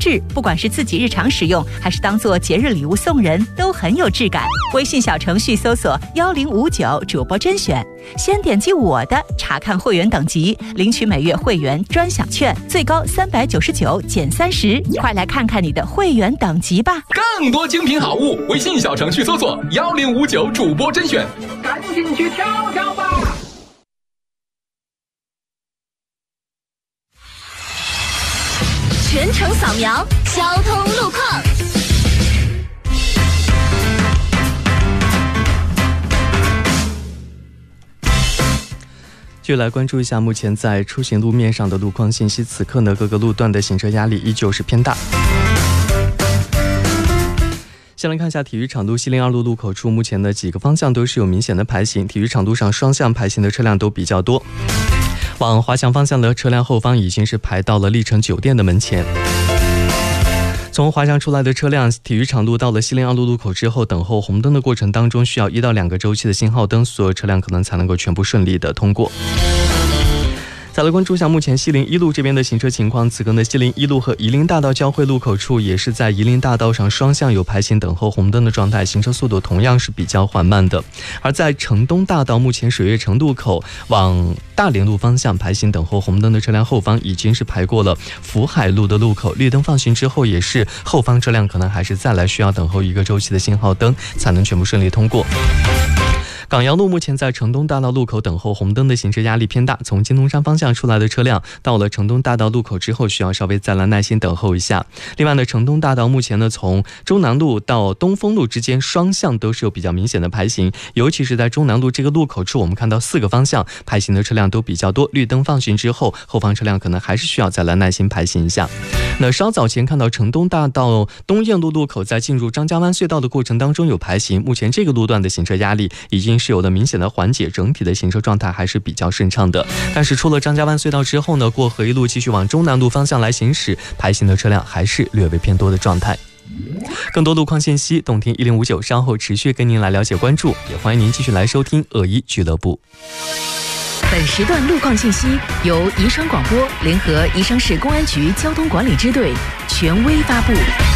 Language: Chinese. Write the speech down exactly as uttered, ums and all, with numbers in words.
致，不管是自己日常使用，还是当做节日礼物送人，都很有质感。微信小程序搜索幺零五九主播甄选，先点击我的查看会员等级，领取每月会员专享券，最高三百九十九减三十。快来看看你的会员等级吧！ 更多精品好物，微信小程序搜索幺零五九主播甄选，赶紧去挑挑吧！ 全程扫描交通路况。 继续来关注一下目前在出行路面上的路况信息。此刻呢，各个路段的行车压力依旧是偏大。先来看一下体育场路西林二路路口处，目前的几个方向都是有明显的排行，体育场路上双向排行的车辆都比较多。往华强方向的车辆后方已经是排到了历城酒店的门前。从华强出来的车辆，体育场路到了西林二路路口之后，等候红灯的过程当中，需要一到两个周期的信号灯，所有车辆可能才能够全部顺利的通过。再来关注一下目前西林一路这边的行车情况。此刻呢，西林一路和夷陵大道交汇路口处，也是在夷陵大道上双向有排行等候红灯的状态，行车速度同样是比较缓慢的。而在城东大道目前水月城路口往大连路方向排行等候红灯的车辆后方已经是排过了福海路的路口，绿灯放行之后，也是后方车辆可能还是再来需要等候一个周期的信号灯才能全部顺利通过。港阳路目前在城东大道路口等候红灯的行车压力偏大，从金龙山方向出来的车辆到了城东大道路口之后，需要稍微再来耐心等候一下。另外呢，城东大道目前呢从中南路到东风路之间双向都是有比较明显的排行，尤其是在中南路这个路口处，我们看到四个方向排行的车辆都比较多，绿灯放行之后，后方车辆可能还是需要再来耐心排行一下。那稍早前看到城东大道东燕路路口在进入张家湾隧道的过程当中有排行，目前这个路段的行车压力已经是有了明显的缓解，整体的行车状态还是比较顺畅的。但是出了张家湾隧道之后呢，过河一路继续往中南路方向来行驶，排行的车辆还是略微偏多的状态。更多路况信息，动听一零五九稍后持续跟您来了解关注，也欢迎您继续来收听恶一俱乐部。 本时段路况信息由宜昌广播联合宜昌市公安局交通管理支队权威发布。